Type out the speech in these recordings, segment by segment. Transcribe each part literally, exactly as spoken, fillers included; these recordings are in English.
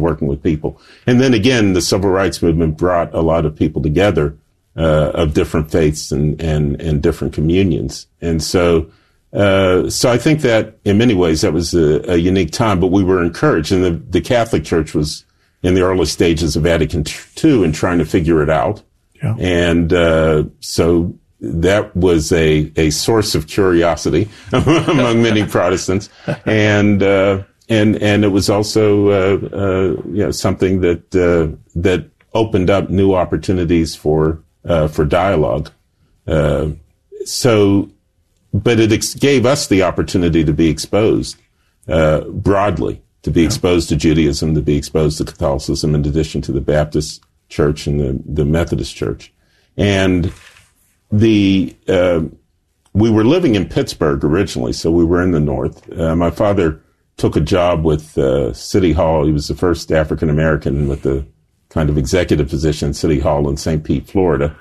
working with people. And then again, the civil rights movement brought a lot of people together uh, of different faiths and, and, and different communions. And so, uh, so I think that in many ways that was a, a unique time, but we were encouraged. And the, the Catholic Church was in the early stages of Vatican Two and trying to figure it out. Yeah. And uh, so that was a, a source of curiosity among many Protestants. And uh, and and it was also uh, uh, you know, something that uh, that opened up new opportunities for uh, for dialogue. Uh, so, but it ex- gave us the opportunity to be exposed uh, broadly, to be yeah. exposed to Judaism, to be exposed to Catholicism, in addition to the Baptist Church and the, the Methodist Church. And the uh, we were living in Pittsburgh originally, so we were in the north. Uh, my father took a job with uh, City Hall. He was the first African American with the kind of executive position at City Hall in Saint Pete, Florida.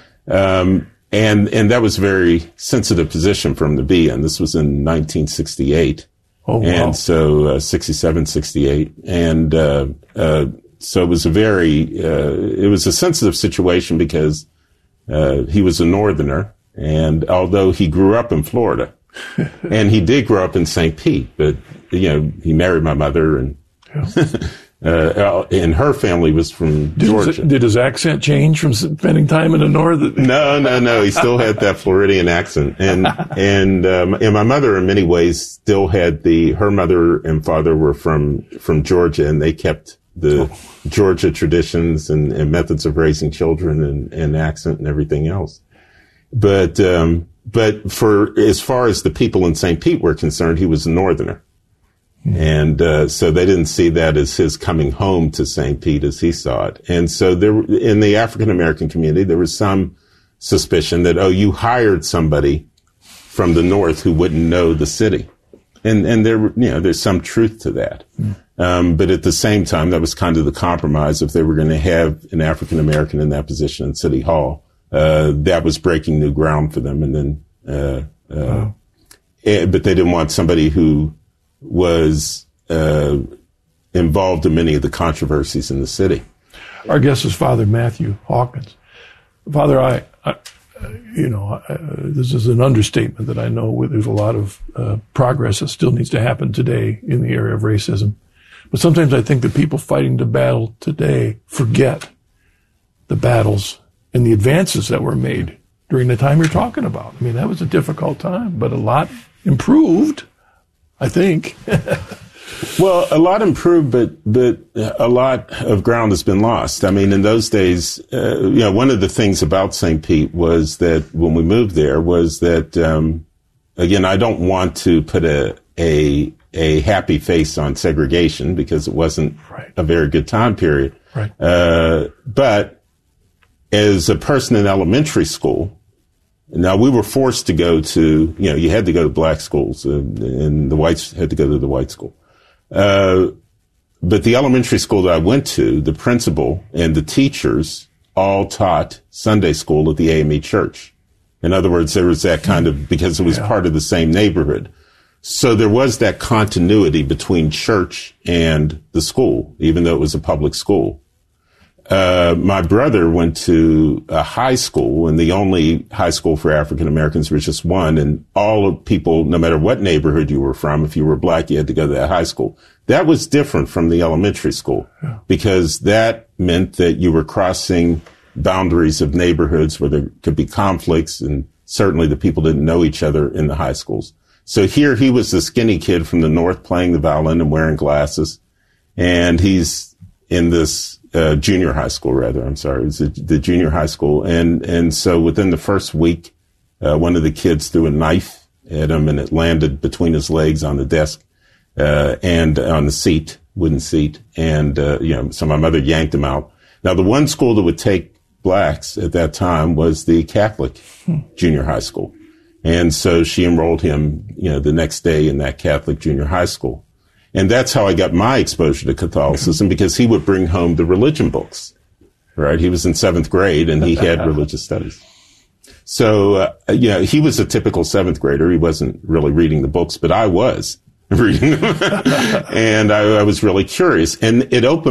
Um, and and that was a very sensitive position for him to be in. This was in nineteen sixty-eight. Oh, wow. And so uh, sixty-seven, sixty-eight. And uh, uh, so it was a very, uh, it was a sensitive situation because uh, he was a Northerner. And although he grew up in Florida, and he did grow up in Saint Pete, but, you know, he married my mother, and yeah. uh, and her family was from did Georgia. His, did his accent change from spending time in the north? No, no, no. He still had that Floridian accent. And, and, um, and my mother in many ways still had the, her mother and father were from, from Georgia, and they kept the oh. Georgia traditions and, and methods of raising children and, and accent and everything else. But, um, but for, as far as the people in Saint Pete were concerned, he was a Northerner. Mm-hmm. And, uh, so they didn't see that as his coming home to Saint Pete as he saw it. And so there, in the African American community, there was some suspicion that, oh, you hired somebody from the north who wouldn't know the city. And, and there, you know, there's some truth to that. Mm-hmm. Um, but at the same time, that was kind of the compromise. If they were going to have an African American in that position in City Hall, uh, that was breaking new ground for them. And then, uh, uh, wow. eh, but they didn't want somebody who was, uh, involved in many of the controversies in the city. Our guest is Father Matthew Hawkins. Father, I, I you know, I, uh, this is an understatement that I know there's a lot of uh, progress that still needs to happen today in the area of racism. But sometimes I think that people fighting the battle today forget the battles and the advances that were made during the time you're talking about. I mean, that was a difficult time, but a lot improved, I think. Well, a lot improved, but but a lot of ground has been lost. I mean, in those days, uh, you know, one of the things about Saint Pete was that when we moved there was that, um, again, I don't want to put a a a happy face on segregation because it wasn't right. a very good time period. Right. Uh, but as a person in elementary school, now we were forced to go to, you know, you had to go to black schools, uh, and the whites had to go to the white school. Uh, but the elementary school that I went to, the principal and the teachers all taught Sunday school at the A M E church. In other words, there was that kind of, because it was yeah. part of the same neighborhood. So there was that continuity between church and the school, even though it was a public school. Uh, my brother went to a high school, and the only high school for African Americans was just one, and all of people, no matter what neighborhood you were from, if you were black, you had to go to that high school. That was different from the elementary school, yeah. because that meant that you were crossing boundaries of neighborhoods where there could be conflicts, and certainly the people didn't know each other in the high schools. So here he was the skinny kid from the north playing the violin and wearing glasses, and he's in this Uh, junior high school, rather. I'm sorry. It was the, the junior high school. And, and so within the first week, uh, one of the kids threw a knife at him, and it landed between his legs on the desk, uh, and on the seat, wooden seat. And, uh, you know, so my mother yanked him out. Now, the one school that would take blacks at that time was the Catholic hmm. junior high school. And so she enrolled him, you know, the next day in that Catholic junior high school. And that's how I got my exposure to Catholicism, because he would bring home the religion books, right? He was in seventh grade, and he had religious studies. So, uh, you know, he was a typical seventh grader. He wasn't really reading the books, but I was reading them. And I, I was really curious. And it opened